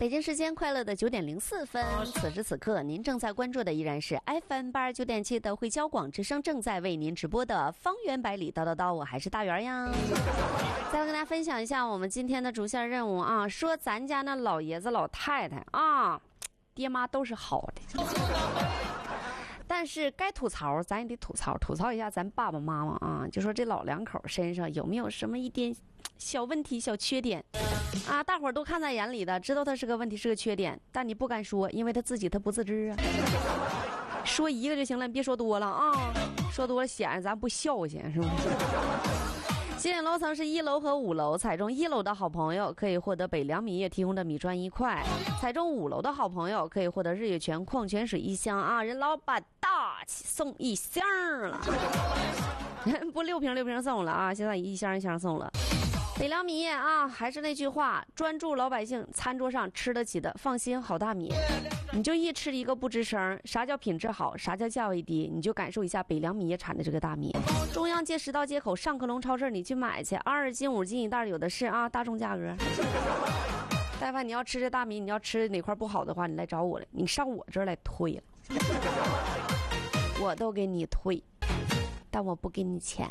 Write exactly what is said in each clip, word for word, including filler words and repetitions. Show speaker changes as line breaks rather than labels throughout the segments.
北京时间快乐的九点零四分，此时此刻您正在关注的依然是 F M 八十九点七的汇交广之声正在为您直播的方圆百里叨叨叨，我还是大圆呀。再来跟大家分享一下我们今天的主线任务啊，说咱家那老爷子老太太啊，爹妈都是好的。但是该吐槽咱也得吐槽吐槽一下咱爸爸妈妈啊，就说这老两口身上有没有什么一点小问题小缺点啊，大伙儿都看在眼里的，知道他是个问题是个缺点，但你不敢说，因为他自己他不自知啊。说一个就行了，你别说多了啊，说多了显然咱不孝心，是不是？吸引楼层是一楼和五楼，踩中一楼的好朋友可以获得北凉米业提供的米砖一块，踩中五楼的好朋友可以获得日月泉矿泉水一箱啊，人老板大气送一箱了，不六瓶六瓶送了啊，现在一箱一箱送了。北凉米业啊，还是那句话，专注老百姓餐桌上吃得起的，放心好大米。你就一吃一个不吱声，啥叫品质好，啥叫价位低，你就感受一下北凉米业产的这个大米。中央街十道街口上客隆超市你去买去，二十斤五斤一袋有的是啊，大众价格。但凡你要吃这大米，你要吃哪块不好的话，你来找我了，你上我这儿来退了，我都给你退，但我不给你钱。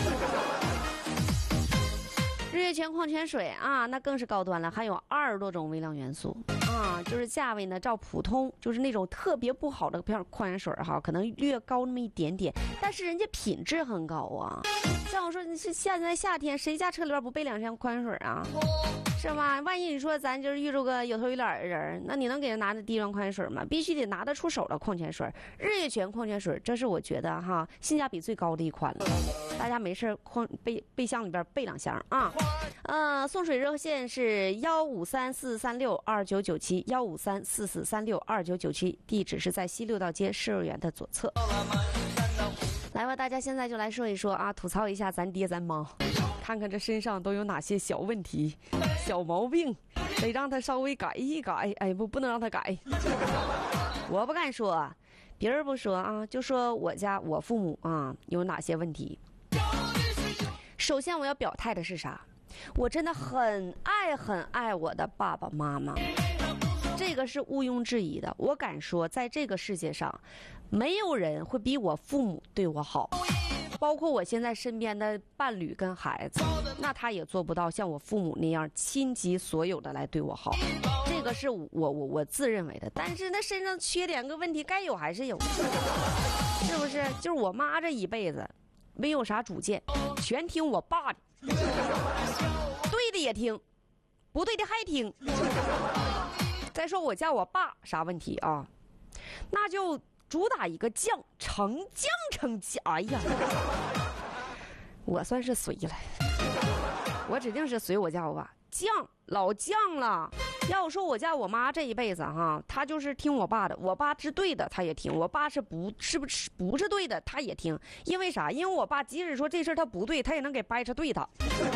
日月泉矿泉水啊，那更是高端了，含有二十多种微量元素啊，就是价位呢照普通，就是那种特别不好的矿泉水哈，可能略高那么一点点，但是人家品质很高啊。像我说你是现在夏天，谁家车里边不备两箱矿泉水啊？是吧？万一你说咱就是遇着个有头有脸的人，那你能给人拿着低端矿泉水吗？必须得拿得出手的矿泉水。日月泉矿泉水，这是我觉得哈性价比最高的一款了。大家没事矿备备箱里边备两箱啊。呃，送水热线是幺五三四三六二九九七，幺五三四四三六二九九七，地址是在西六道街市幼儿园的左侧。来吧，大家现在就来说一说啊，吐槽一下咱爹咱妈，看看这身上都有哪些小问题、小毛病，得让他稍微改一改。哎，不，不能让他改。我不敢说，别人不说啊，就说我家我父母啊有哪些问题。首先我要表态的是啥？我真的很爱很爱我的爸爸妈妈，这个是毋庸置疑的。我敢说在这个世界上没有人会比我父母对我好，包括我现在身边的伴侣跟孩子，那他也做不到像我父母那样倾其所有的来对我好，这个是我我我自认为的。但是那身上缺点跟问题该有还是有，是不是？就是我妈这一辈子没有啥主见，全听我爸的，对的也听，不对的还听。再说我家我爸啥问题啊？那就主打一个犟，成犟成犟。哎呀，我算是随了，我指定是随我家我爸，犟老犟了。要说我家我妈这一辈子哈，她就是听我爸的，我爸是对的她也听，我爸是不是不是不是对的她也听。因为啥？因为我爸即使说这事他不对，他也能给掰扯对他，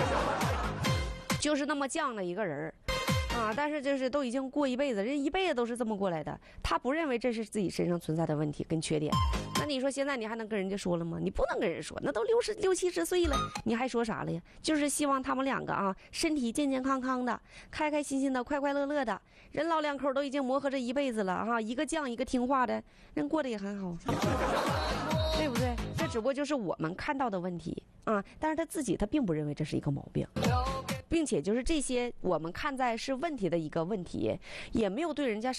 就是那么犟的一个人啊。但是就是都已经过一辈子，人一辈子都是这么过来的，他不认为这是自己身上存在的问题跟缺点。那你说现在你还能跟人家说了吗？你不能跟人说，那都六十六七十岁了，你还说啥了呀？就是希望他们两个啊，身体健健康康的，开开心心的，快快乐乐的。人老两口都已经磨合这一辈子了哈、啊，一个犟一个听话的，人过得也很好，对不对？这只不过就是我们看到的问题啊，但是他自己他并不认为这是一个毛病。并且就是这些我们看在是问题的一个问题，也没有对人家